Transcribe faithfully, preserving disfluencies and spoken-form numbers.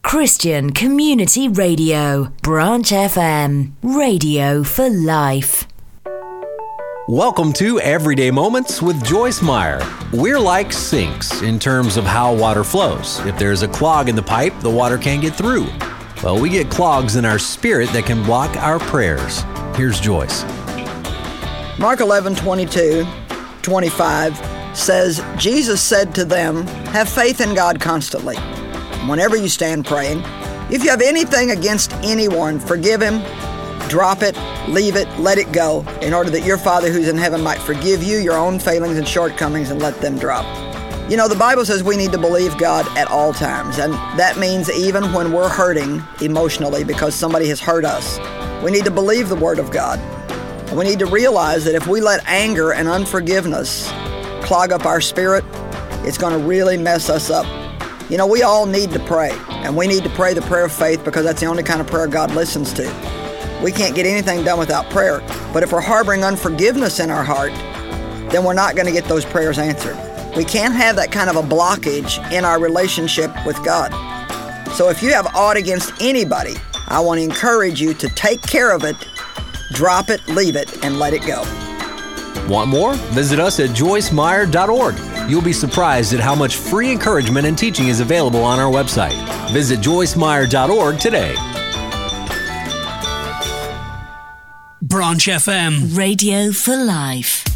Christian Community Radio, Branch F M, radio for life. Welcome to Everyday Moments with Joyce Meyer. We're like sinks in terms of how water flows. If there's a clog in the pipe, the water can't get through. Well, we get clogs in our spirit that can block our prayers. Here's Joyce. Mark eleven, twenty-two, twenty-five says, Jesus said to them, have faith in God constantly. Whenever you stand praying, if you have anything against anyone, forgive him, drop it, leave it, let it go, in order that your Father who's in heaven might forgive you your own failings and shortcomings and let them drop. You know, the Bible says we need to believe God at all times, and that means even when we're hurting emotionally because somebody has hurt us, we need to believe the Word of God. And we need to realize that if we let anger and unforgiveness clog up our spirit, it's going to really mess us up. You know, we all need to pray, and we need to pray the prayer of faith because that's the only kind of prayer God listens to. We can't get anything done without prayer, but if we're harboring unforgiveness in our heart, then we're not going to get those prayers answered. We can't have that kind of a blockage in our relationship with God. So if you have aught against anybody, I want to encourage you to take care of it, drop it, leave it, and let it go. Want more? Visit us at joyce meyer dot org. You'll be surprised at how much free encouragement and teaching is available on our website. Visit joyce meyer dot org today. Branch F M, radio for life.